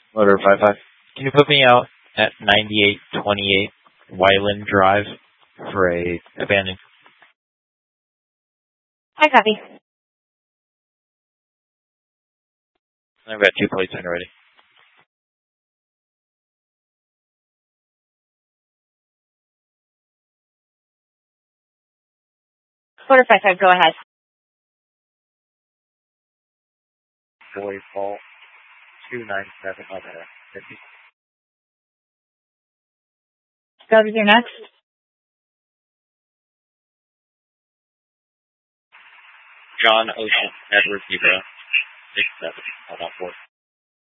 Motor 55. Can you put me out at 9828 Wyland Drive for a abandoned? I copy. I've got 2 plates in already. Motor 55, go ahead. Boy Fault 297 other 50. Go to your next. John Ocean Edward Zebra 67. Hold on, 4.